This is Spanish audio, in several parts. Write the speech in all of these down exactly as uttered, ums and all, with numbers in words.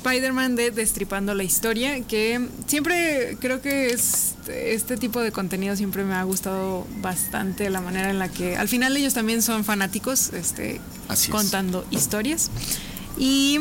Spider-Man de Destripando la Historia, que siempre creo que es, este tipo de contenido siempre me ha gustado bastante, la manera en la que al final ellos también son fanáticos, este, contando historias. Y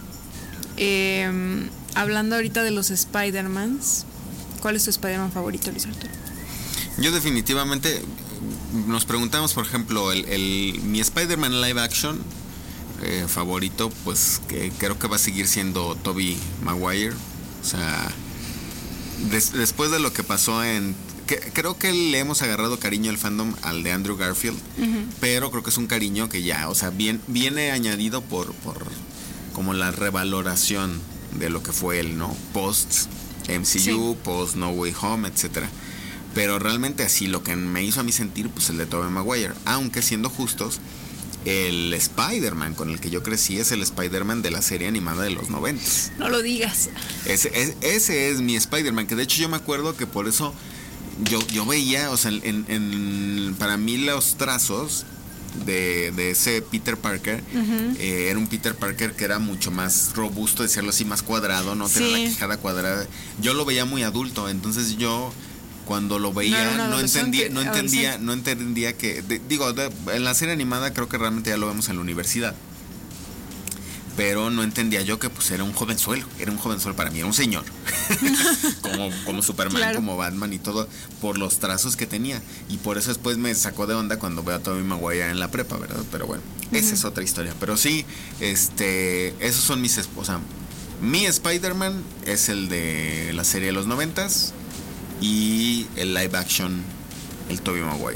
eh, hablando ahorita de los Spider-Mans, ¿cuál es tu Spider-Man favorito, Luis Arturo? Yo definitivamente nos preguntamos, por ejemplo, el, el mi Spider-Man live action eh, favorito, pues que creo que va a seguir siendo Tobey Maguire. O sea, des, después de lo que pasó en... Que, creo que le hemos agarrado cariño al fandom al de Andrew Garfield, uh-huh. pero creo que es un cariño que ya, o sea, bien, viene añadido por, por como la revaloración de lo que fue él, ¿no? Post M C U, sí. post No Way Home, etcétera. Pero realmente así lo que me hizo a mí sentir, pues el de Tobey Maguire. Aunque siendo justos, el Spider-Man con el que yo crecí es el Spider-Man de la serie animada de los noventas. No lo digas. Ese, ese, ese es mi Spider-Man, que de hecho yo me acuerdo que por eso yo, yo veía, o sea, en, en, para mí los trazos de, de ese Peter Parker, uh-huh. eh, era un Peter Parker que era mucho más robusto, decirlo así, más cuadrado, no tenía sí. la quijada cuadrada. Yo lo veía muy adulto, entonces yo... Cuando lo veía no, no entendía, no entendía, no entendía que de, digo, de, en la serie animada creo que realmente ya lo vemos en la universidad. Pero no entendía yo que pues era un jovenzuelo, era un jovenzuelo para mí, era un señor. como, como Superman, claro. como Batman y todo, por los trazos que tenía. Y por eso después me sacó de onda cuando veo a Tobey Maguire en la prepa, ¿verdad? Pero bueno, uh-huh. esa es otra historia. Pero sí, este, esos son mis, o sea, mi Spider-Man es el de la serie de los noventas. Y el live action, el Tobey Maguire.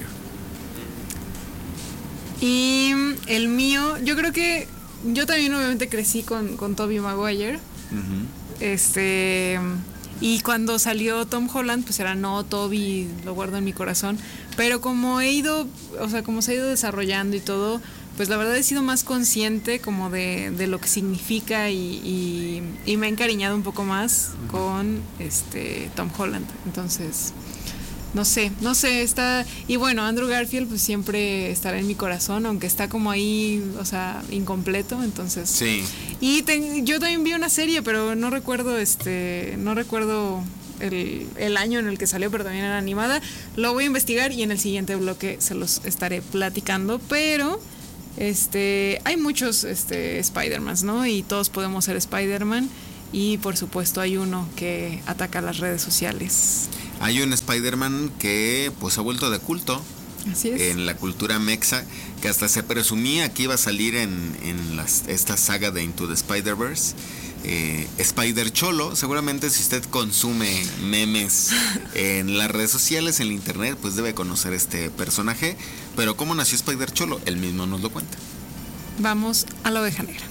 Y el mío, yo creo que yo también obviamente crecí con, con Tobey Maguire. Uh-huh. Este, y cuando salió Tom Holland, pues era no, Tobey, lo guardo en mi corazón. Pero como he ido, o sea, como se ha ido desarrollando y todo, pues la verdad he sido más consciente como de, de lo que significa y, y, y me he encariñado un poco más uh-huh. con este Tom Holland. Entonces, no sé, no sé, está... Y bueno, Andrew Garfield pues siempre estará en mi corazón, aunque está como ahí, o sea, incompleto, entonces... Sí. Y te, yo también vi una serie, pero no recuerdo, este, no recuerdo... El, el año en el que salió, pero también era animada. Lo voy a investigar y en el siguiente bloque se los estaré platicando, pero... Este, hay muchos este, Spider-Mans, ¿no? Y todos podemos ser Spider-Man. Y por supuesto hay uno que ataca las redes sociales. Hay un Spider-Man que pues ha vuelto de culto. Así es. En la cultura mexa, que hasta se presumía que iba a salir en, en las, esta saga de Into the Spider-Verse. Eh, Spider Cholo, seguramente si usted consume memes en las redes sociales, en el internet, pues debe conocer este personaje. Pero ¿cómo nació Spider Cholo? Él mismo nos lo cuenta. Vamos a la oveja negra.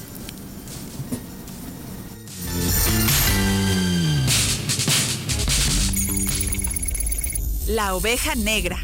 La oveja negra.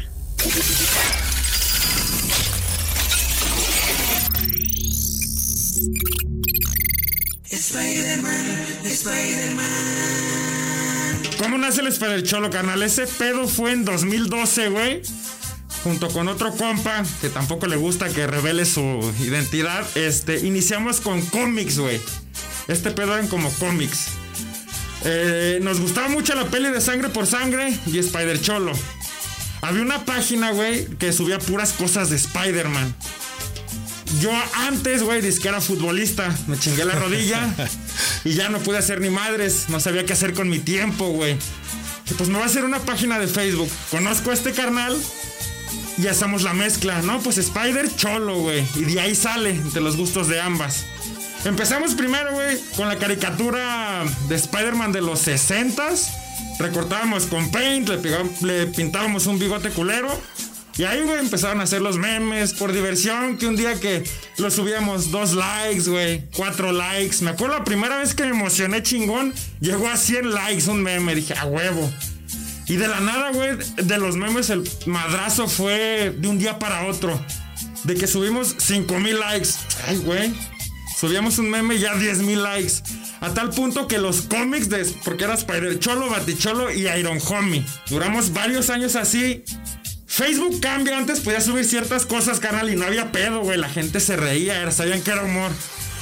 Spider-Man, Spider-Man. ¿Cómo nace el Spider Cholo, carnal? Ese pedo fue en dos mil doce, güey. Junto con otro compa que tampoco le gusta que revele su identidad. Este, iniciamos con cómics, güey. Este pedo eran como cómics. Eh, nos gustaba mucho la peli de Sangre por Sangre y Spider Cholo. Había una página, güey, que subía puras cosas de Spider-Man. Yo antes, güey, dizque que era futbolista. Me chingué la rodilla y ya no pude hacer ni madres. No sabía qué hacer con mi tiempo, güey. Y pues me voy a hacer una página de Facebook. Conozco a este carnal y hacemos la mezcla, ¿no? Pues Spider Cholo, güey. Y de ahí sale, de los gustos de ambas. Empezamos primero, güey, con la caricatura de Spider-Man de los sesentas. Recortábamos con paint, le, pegamos, le pintábamos un bigote culero. Y ahí, güey, empezaron a hacer los memes por diversión. Que un día que lo subíamos dos likes, güey, cuatro likes. Me acuerdo la primera vez que me emocioné chingón, llegó a cien likes un meme. Dije, a huevo. Y de la nada, güey, de los memes el madrazo fue de un día para otro. De que subimos cinco mil likes. Ay, güey. Subíamos un meme y ya diez mil likes. A tal punto que los cómics de... Porque era Spider Cholo, Baticholo y Iron Homie. Duramos varios años así. Facebook cambia, antes podía subir ciertas cosas, carnal, y no había pedo, güey. La gente se reía, era, sabían que era humor.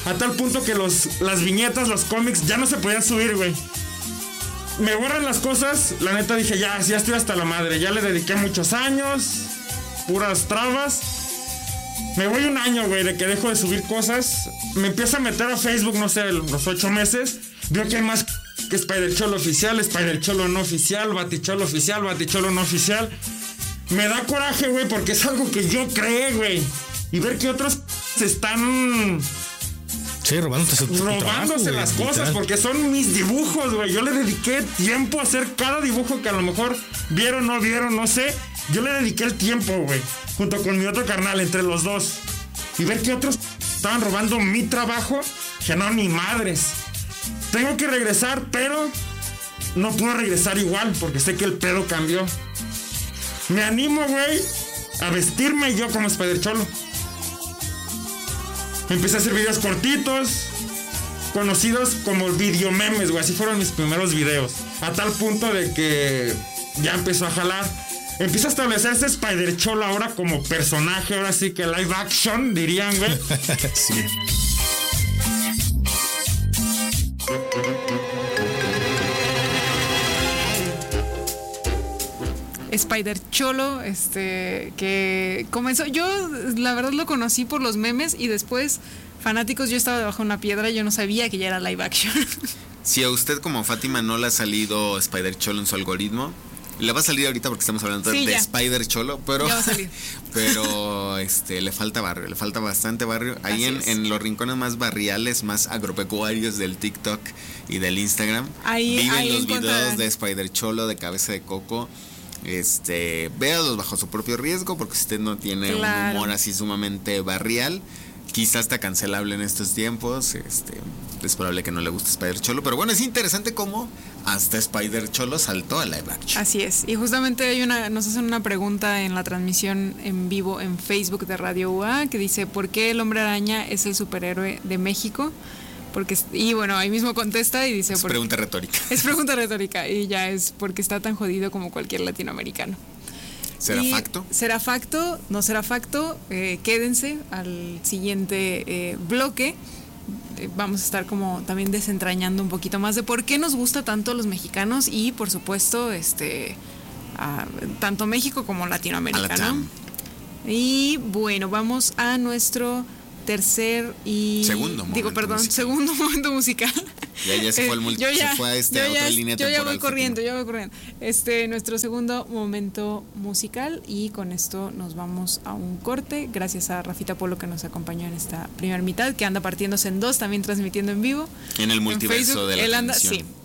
A tal punto que los, las viñetas, los cómics ya no se podían subir, güey. Me borran las cosas, la neta dije, ya, ya estoy hasta la madre. Ya le dediqué muchos años, puras trabas. Me voy un año, güey, de que dejo de subir cosas. Me empiezo a meter a Facebook, no sé, los ocho meses. Veo que hay más que Spider-Cholo oficial, Spider-Cholo no oficial, Baticholo oficial, Baticholo no oficial. Me da coraje, güey, porque es algo que yo creé, güey. Y ver que otros se están... Sí, robándose, robándose trabajo, las güey, cosas, literal. porque son mis dibujos, güey. Yo le dediqué tiempo a hacer cada dibujo que a lo mejor vieron, no vieron, no sé. Yo le dediqué el tiempo, güey, junto con mi otro carnal, entre los dos. Y ver que otros estaban robando mi trabajo, que no, ni madres. Tengo que regresar, pero no puedo regresar igual, porque sé que el pedo cambió. Me animo, güey, a vestirme yo como Spider-Cholo. Empecé a hacer videos cortitos, conocidos como videomemes, güey. Así fueron mis primeros videos. A tal punto de que ya empezó a jalar. Empieza a establecerse Spider-Cholo ahora como personaje. Ahora sí que live action, dirían, güey. Sí. Spider-Cholo, este, que comenzó, yo la verdad lo conocí por los memes y después, fanáticos, yo estaba debajo de una piedra y yo no sabía que ya era live action. Si a usted como Fátima no le ha salido Spider-Cholo en su algoritmo, le va a salir ahorita porque estamos hablando Sí, de ya. Spider-Cholo, pero, Ya va a salir. pero este, le falta barrio, le falta bastante barrio. Ahí Así en, es. en los rincones más barriales, más agropecuarios del TikTok y del Instagram, Ahí- viven ahí los encontrarán. videos de Spider-Cholo, de Cabeza de Coco. Este, véalos bajo su propio riesgo, porque si usted no tiene Claro. un humor así sumamente barrial, quizás está cancelable en estos tiempos. Este, es probable que no le guste Spider-Cholo, pero bueno, es interesante cómo hasta Spider-Cholo saltó a live action. Así es. Y justamente hay una, nos hacen una pregunta en la transmisión en vivo en Facebook de Radio U A que dice, ¿por qué el Hombre Araña es el superhéroe de México? Porque, y bueno, ahí mismo contesta y dice... Es porque- pregunta retórica. Es pregunta retórica y ya es porque está tan jodido como cualquier latinoamericano. ¿Será Y facto? Será facto, no será facto. Eh, quédense al siguiente eh, bloque. Eh, vamos a estar como también desentrañando un poquito más de por qué nos gusta tanto a los mexicanos y por supuesto este a, tanto México como Latinoamérica, A la ¿no? TAM. Y bueno, vamos a nuestro tercer y Segundo digo momento perdón musical. segundo momento musical. Ya, ya se fue, al Eh, multi, yo ya- se fue a esta yo otra ya- línea yo ya temporal. voy corriendo, Fátima. yo voy corriendo. Este, nuestro segundo momento musical y con esto nos vamos a un corte. Gracias a Rafita Polo que nos acompañó en esta primera mitad, que anda partiéndose en dos, también transmitiendo en vivo. En el En multiverso Facebook, de la él anda, transmisión. sí.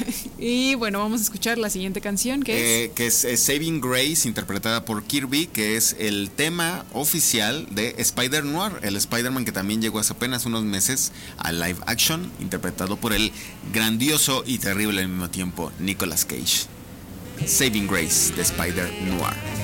Y bueno, vamos a escuchar la siguiente canción que es Eh, que es eh, Saving Grace, interpretada por Kirby, que es el tema oficial de Spider-Noir, el Spider-Man que también llegó hace apenas unos meses a live action, interpretado por el grandioso y terrible al mismo tiempo Nicolas Cage. Saving Grace de Spider-Noir.